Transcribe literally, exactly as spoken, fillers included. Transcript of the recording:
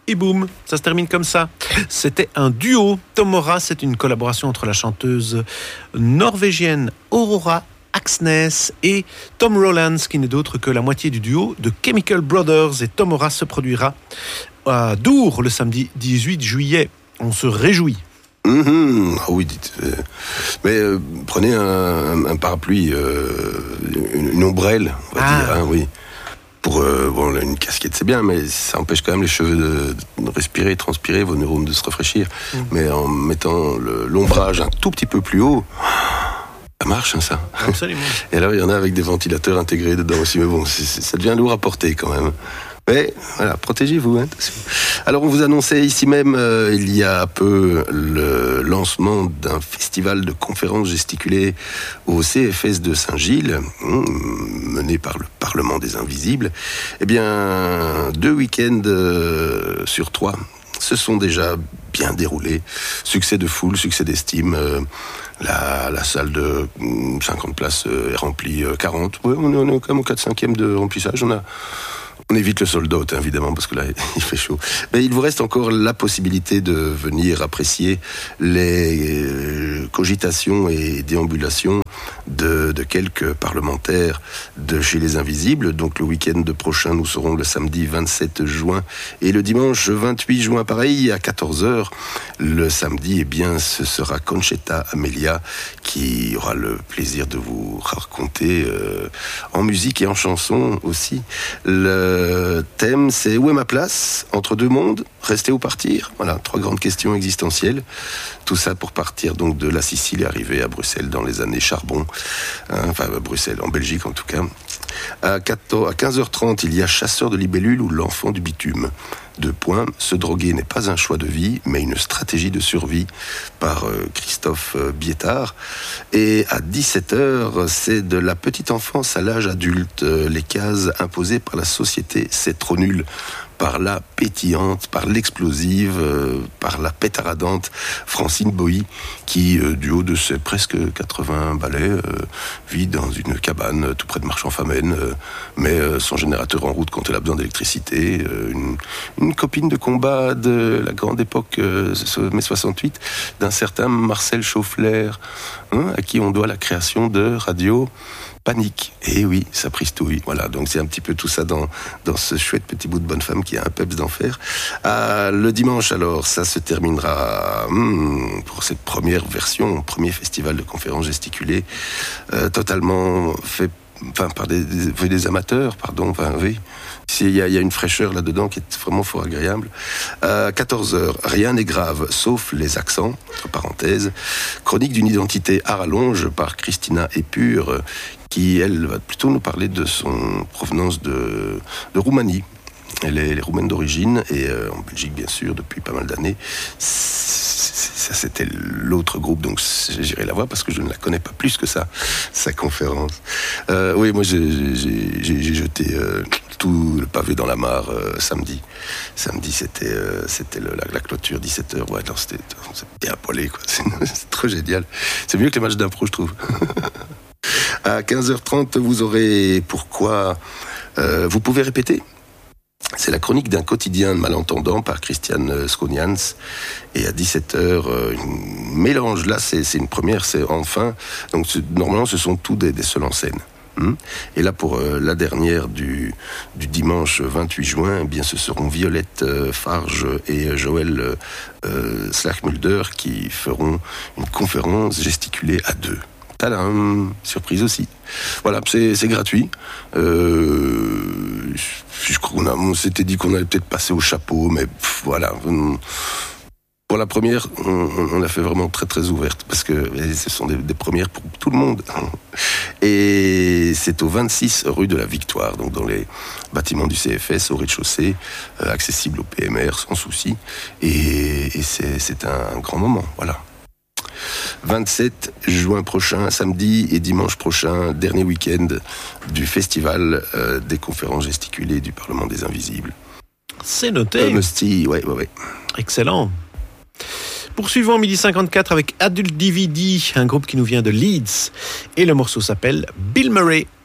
et boum, ça se termine comme ça. C'était un duo. Tomora, c'est une collaboration entre la chanteuse norvégienne Aurora Aksnes et Tom Rowlands, qui n'est d'autre que la moitié du duo de Chemical Brothers. Et Tomora se produira à Dour le samedi dix-huit juillet. On se réjouit. Mmh, ah oui, dites. Euh, mais euh, prenez un, un, un parapluie, euh, une, une ombrelle, on va ah. dire, hein, oui. Pour euh, bon, une casquette, c'est bien, mais ça empêche quand même les cheveux de, de respirer, de transpirer, vos neurones de se rafraîchir. Mmh. Mais en mettant le, l'ombrage un tout petit peu plus haut, ça marche, hein, ça. Absolument. Et alors, il y en a avec des ventilateurs intégrés dedans aussi, mais bon, c'est, c'est, ça devient lourd à porter quand même. Mais voilà, protégez-vous. Hein. Alors, on vous annonçait ici même, euh, il y a peu, le lancement d'un festival de conférences gesticulées au C F S de Saint-Gilles, hein, mené par le Parlement des Invisibles. Eh bien, deux week-ends euh, sur trois se sont déjà bien déroulés. Succès de foule, succès d'estime. Euh, la, la salle de cinquante places est remplie, euh, quarante. Ouais, on est, on est quand même au quatre cinquième de remplissage. On a On évite le sold out, évidemment, parce que là, il fait chaud. Mais il vous reste encore la possibilité de venir apprécier les cogitations et déambulations de, de quelques parlementaires de chez les Invisibles. Donc, le week-end prochain, nous serons le samedi vingt-sept juin et le dimanche vingt-huit juin, pareil, à quatorze heures. Le samedi, eh bien, ce sera Conchetta Amelia qui aura le plaisir de vous raconter euh, en musique et en chanson aussi le Le thème, c'est où est ma place entre deux mondes, rester ou partir. Voilà, trois grandes questions existentielles. Tout ça pour partir donc de la Sicile et arriver à Bruxelles dans les années charbon. Hein, enfin, à Bruxelles, en Belgique en tout cas. À quinze heures trente, il y a Chasseur de libellules ou l'enfant du bitume. Deux points, se droguer n'est pas un choix de vie, mais une stratégie de survie par euh, Christophe euh, Biétard. Et à dix-sept heures, c'est de la petite enfance à l'âge adulte. Euh, les cases imposées par la société, c'est trop nul. Par la pétillante, par l'explosive, euh, par la pétaradante Francine Boilly, qui, euh, du haut de ses presque quatre-vingts balais, euh, vit dans une cabane euh, tout près de Marchand-Famenne, euh, met euh, son générateur en route quand elle a besoin d'électricité. Euh, une, une copine de combat de la grande époque, euh, mai soixante-huit, d'un certain Marcel Chaufflère, hein, à qui on doit la création de Radio Panique. Et oui, ça pristouille. Voilà, donc c'est un petit peu tout ça dans, dans ce chouette petit bout de bonne femme qui a un peps d'enfer. Ah, le dimanche, alors, ça se terminera hmm, pour cette première version, premier festival de conférences gesticulées, euh, totalement fait enfin, par des, des, des amateurs, pardon, enfin, oui. Il y, a, il y a une fraîcheur là-dedans qui est vraiment fort agréable. À quatorze heures, rien n'est grave, sauf les accents, entre parenthèses. Chronique d'une identité à rallonge par Christina Épure, qui, elle, va plutôt nous parler de son provenance de, de Roumanie. Elle est, elle est roumaine d'origine et euh, en Belgique, bien sûr, depuis pas mal d'années. Ça, c'était l'autre groupe, donc j'irai la voir parce que je ne la connais pas plus que ça, sa conférence. Euh, oui, moi, j'ai, j'ai, j'ai, j'ai jeté euh, tout le pavé dans la mare euh, samedi. Samedi, c'était, euh, c'était le, la, la clôture, dix-sept heures. Ouais, alors c'était, c'était bien poilé, quoi. C'est, c'est trop génial. C'est mieux que les matchs d'impro, je trouve. À quinze heures trente, vous aurez pourquoi euh, vous pouvez répéter. C'est la chronique d'un quotidien de malentendants par Christiane Skonians. Et à dix-sept heures, un mélange, là, c'est, c'est une première, c'est enfin. Donc, c'est, normalement, ce sont tous des, des seuls en scène. Hum et là, pour euh, la dernière du, du dimanche vingt-huit juin, eh bien, ce seront Violette euh, Farge et Joël euh, Slachmulder qui feront une conférence gesticulée à deux. Tadam, surprise aussi. Voilà, c'est, c'est gratuit. Euh, je crois qu'on a, on s'était dit qu'on allait peut-être passer au chapeau, mais pff, voilà. Pour la première, on, on a fait vraiment très très ouverte parce que ce sont des, des premières pour tout le monde. Et c'est au vingt-six rue de la Victoire, donc dans les bâtiments du C F S, au rez-de-chaussée, euh, accessible au P M R sans souci. Et, et c'est, c'est un grand moment, voilà. vingt-sept juin prochain, samedi et dimanche prochain, dernier week-end du festival euh, des conférences gesticulées du Parlement des Invisibles. C'est noté. Euh, Musty, ouais, ouais, ouais. Excellent. Poursuivons midi cinquante-quatre avec Adult D V D, un groupe qui nous vient de Leeds. Et le morceau s'appelle Bill Murray.